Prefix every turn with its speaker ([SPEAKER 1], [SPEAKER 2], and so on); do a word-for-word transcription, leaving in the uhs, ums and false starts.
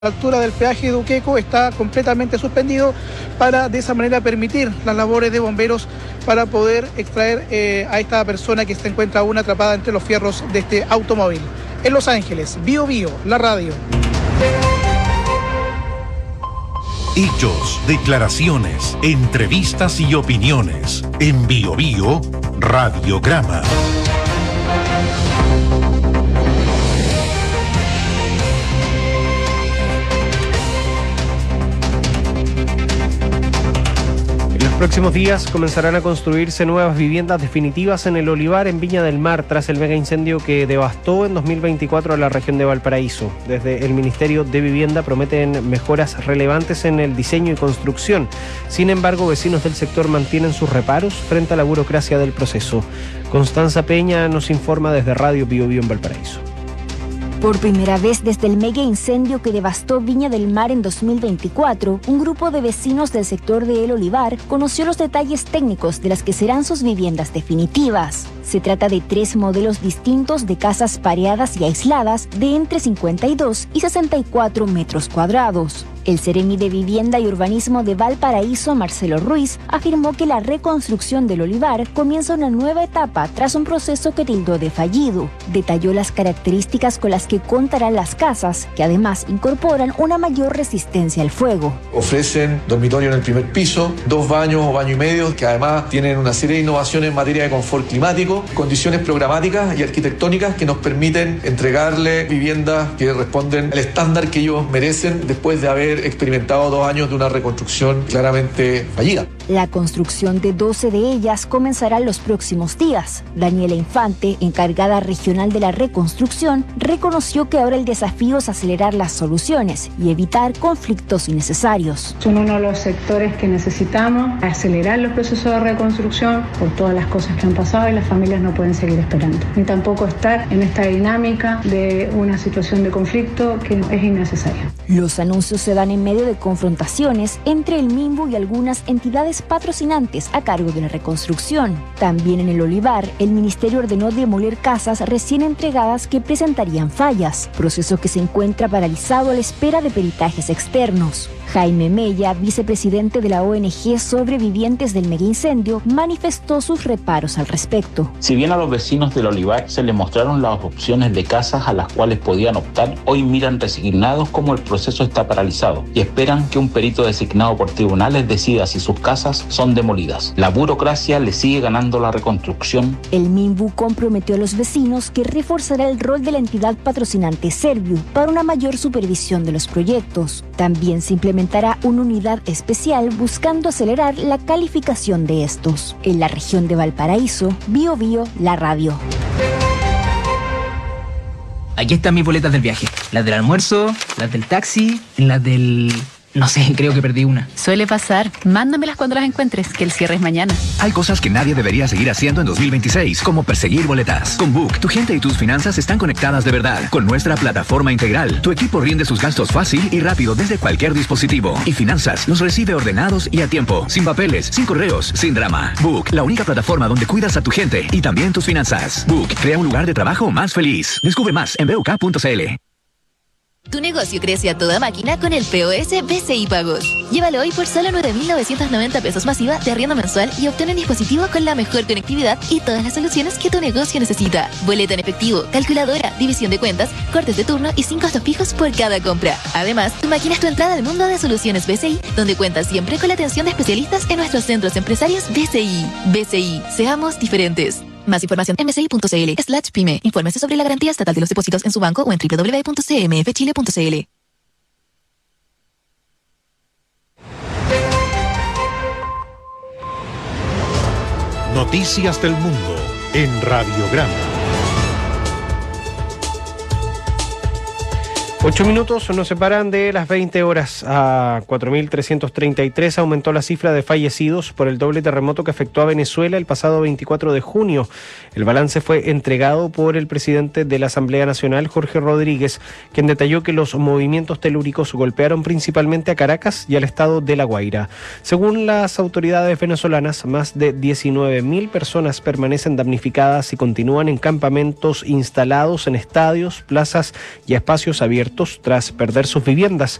[SPEAKER 1] La altura del peaje de Uqueco está completamente suspendido para de esa manera permitir las labores de bomberos para poder extraer eh, a esta persona que se encuentra aún atrapada entre los fierros de este automóvil. En Los Ángeles, Bio Bio, la radio.
[SPEAKER 2] Hechos, declaraciones, entrevistas y opiniones. En Bio Bio, Radiograma.
[SPEAKER 3] En los próximos días comenzarán a construirse nuevas viviendas definitivas en el Olivar, en Viña del Mar, tras el mega incendio que devastó en dos mil veinticuatro a la región de Valparaíso. Desde el Ministerio de Vivienda prometen mejoras relevantes en el diseño y construcción. Sin embargo, vecinos del sector mantienen sus reparos frente a la burocracia del proceso. Constanza Peña nos informa desde Radio Bio Bio en Valparaíso.
[SPEAKER 4] Por primera vez desde el mega incendio que devastó Viña del Mar en dos mil veinticuatro, un grupo de vecinos del sector de El Olivar conoció los detalles técnicos de las que serán sus viviendas definitivas. Se trata de tres modelos distintos de casas pareadas y aisladas de entre cincuenta y dos y sesenta y cuatro metros cuadrados. El Seremi de Vivienda y Urbanismo de Valparaíso, Marcelo Ruiz, afirmó que la reconstrucción del Olivar comienza una nueva etapa tras un proceso que tildó de fallido. Detalló las características con las que contarán las casas, que además incorporan una mayor resistencia al fuego.
[SPEAKER 5] Ofrecen dormitorio en el primer piso, dos baños o baño y medio, que además tienen una serie de innovaciones en materia de confort climático, condiciones programáticas y arquitectónicas que nos permiten entregarle viviendas que responden al estándar que ellos merecen después de haber experimentado dos años de una reconstrucción claramente fallida.
[SPEAKER 4] La construcción de doce de ellas comenzará los próximos días. Daniela Infante, encargada regional de la reconstrucción, reconoció que ahora el desafío es acelerar las soluciones y evitar conflictos innecesarios.
[SPEAKER 6] Son uno de los sectores que necesitamos acelerar los procesos de reconstrucción por todas las cosas que han pasado y las familias no pueden seguir esperando, ni tampoco estar en esta dinámica de una situación de conflicto que es innecesaria.
[SPEAKER 4] Los anuncios se dan en medio de confrontaciones entre el MIMBU y algunas entidades patrocinantes a cargo de la reconstrucción. También en el Olivar, el Ministerio ordenó demoler casas recién entregadas que presentarían fallas, proceso que se encuentra paralizado a la espera de peritajes externos. Jaime Mella, vicepresidente de la O N G Sobrevivientes del Megaincendio, manifestó sus reparos al respecto.
[SPEAKER 7] Si bien a los vecinos del Olivar se les mostraron las opciones de casas a las cuales podían optar, hoy miran resignados como el proceso está paralizado y esperan que un perito designado por tribunales decida si sus casas son demolidas. La burocracia le sigue ganando la reconstrucción.
[SPEAKER 4] El MIMBU comprometió a los vecinos que reforzará el rol de la entidad patrocinante Serviu para una mayor supervisión de los proyectos. También se implementará una unidad especial buscando acelerar la calificación de estos. En la región de Valparaíso, Bio Bio, la radio.
[SPEAKER 8] Aquí están mis boletas del viaje. Las del almuerzo, las del taxi, las del... No sé, creo que perdí una.
[SPEAKER 9] Suele pasar. Mándamelas cuando las encuentres, que el cierre es mañana.
[SPEAKER 10] Hay cosas que nadie debería seguir haciendo en dos mil veintiséis, como perseguir boletas. Con Book, tu gente y tus finanzas están conectadas de verdad. Con nuestra plataforma integral, tu equipo rinde sus gastos fácil y rápido desde cualquier dispositivo. Y Finanzas los recibe ordenados y a tiempo. Sin papeles, sin correos, sin drama. Book, la única plataforma donde cuidas a tu gente y también tus finanzas. Book, crea un lugar de trabajo más feliz. Descubre más en b u k punto c l.
[SPEAKER 11] Tu negocio crece a toda máquina con el P O S B C I Pagos. Llévalo hoy por solo nueve mil novecientos noventa pesos masiva de arriendo mensual y obtén un dispositivo con la mejor conectividad y todas las soluciones que tu negocio necesita. Boleta en efectivo, calculadora, división de cuentas, cortes de turno y sin costos fijos por cada compra. Además, tu máquina es tu entrada al mundo de soluciones B C I, donde cuentas siempre con la atención de especialistas en nuestros centros empresarios B C I. B C I, seamos diferentes. Más información en bci.cl slash pyme. Infórmese sobre la garantía estatal de los depósitos en su banco o en doble u doble u doble u punto c m f chile punto c l.
[SPEAKER 2] Noticias del Mundo en Radiograma.
[SPEAKER 3] Ocho minutos nos separan de las veinte horas. A cuatro mil trescientos treinta y tres aumentó la cifra de fallecidos por el doble terremoto que afectó a Venezuela el pasado veinticuatro de junio. El balance fue entregado por el presidente de la Asamblea Nacional, Jorge Rodríguez, quien detalló que los movimientos telúricos golpearon principalmente a Caracas y al estado de La Guaira. Según las autoridades venezolanas, más de diecinueve mil personas permanecen damnificadas y continúan en campamentos instalados en estadios, plazas y espacios abiertos abiertos tras perder sus viviendas.